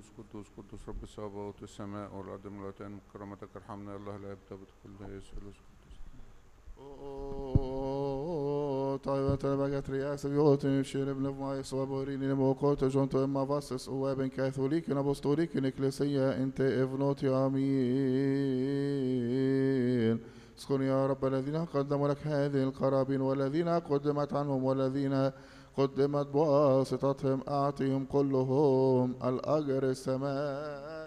قدوس قدوس قدوس رب الصباوت السماء والأرض ملأتان بكرامتك ارحمنا يا الله الآب تابت كل يسوع قدوس. طيبة بقت رئاسة بيوتن شير ابن فمايس وبوريني نموكوت جونتو اما فاسس وابن كاثوليك نبوستوليك نكليسية انت افنوت امين. اسكن يا رب الذين قدموا لك هذه القرابين والذين قدمت عنهم والذين قدمت بواسطتهم اعطيهم كلهم الأجر السماء